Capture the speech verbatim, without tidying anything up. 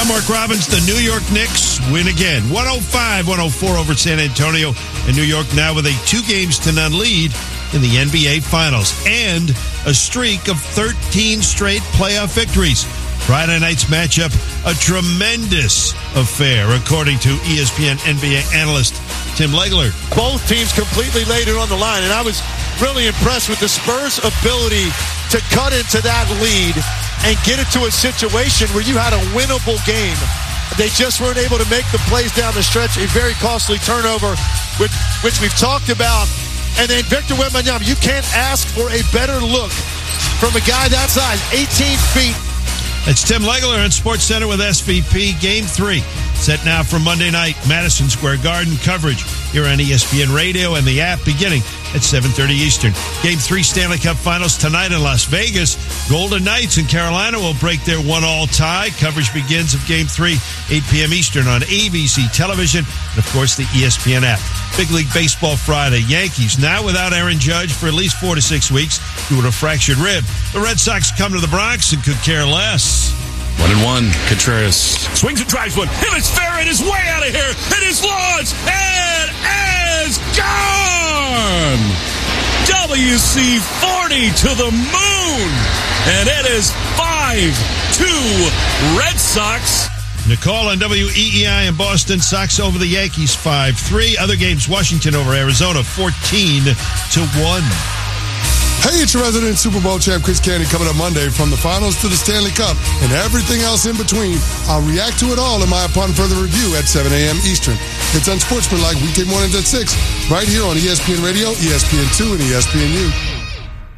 I'm Mark Robbins. The New York Knicks win again. one oh five one oh four over San Antonio. And New York now with a two games to none lead in the N B A Finals. And a streak of thirteen straight playoff victories. Friday night's matchup, a tremendous affair, according to E S P N N B A analyst Tim Legler. Both teams completely laid it on the line, and I was really impressed with the Spurs' ability to cut into that lead and get it to a situation where you had a winnable game. They just weren't able to make the plays down the stretch. A very costly turnover, which, which we've talked about. And then Victor Wembanyama, you can't ask for a better look from a guy that size, eighteen feet. It's Tim Legler on SportsCenter with S V P. Game three set now for Monday night, Madison Square Garden coverage here on E S P N Radio and the app beginning at seven thirty Eastern. Game three Stanley Cup Finals tonight in Las Vegas. Golden Knights in Carolina will break their one-all tie. Coverage begins of Game three, eight p.m. Eastern on A B C Television and, of course, the E S P N app. Big League Baseball Friday. Yankees now without Aaron Judge for at least four to six weeks due to a fractured rib. The Red Sox come to the Bronx and could care less. One and one. Contreras swings and drives one. Him, it's fair. It is way out of here. It is launched. It is gone. W C forty to the moon. And it is five two Red Sox. Nicole on W E E I in Boston. Sox over the Yankees five three. Other games, Washington over Arizona fourteen to one. Hey, it's your resident Super Bowl champ, Chris Candy, coming up Monday from the finals to the Stanley Cup and everything else in between. I'll react to it all in my Upon Further Review at seven a.m. Eastern. It's Unsportsmanlike weekday mornings at six, right here on E S P N Radio, E S P N two, and E S P N U.